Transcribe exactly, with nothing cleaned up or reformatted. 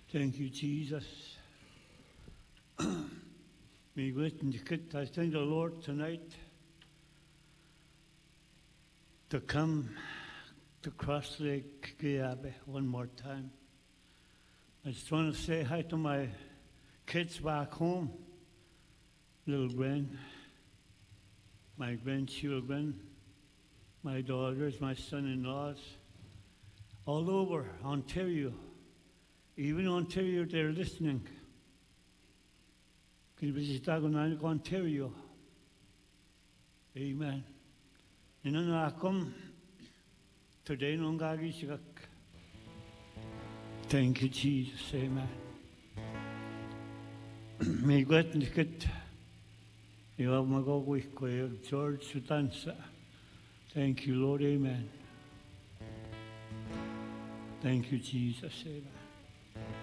Thank you, Jesus. May wait and get I thank the Lord tonight to come to Cross Lake Abbey one more time. I just want to say hi to my kids back home, little Gwen, my grandchildren, my daughters, my son-in-laws, all over Ontario. Even Ontario, they're listening. Kinibisit Ontario. Amen. Ninanakom, today nongagi sigak. Thank you, Jesus. Amen. May God nikit. Iwag magawik ko George Sutansa. Thank you, Lord. Amen. Thank you, Jesus. Amen.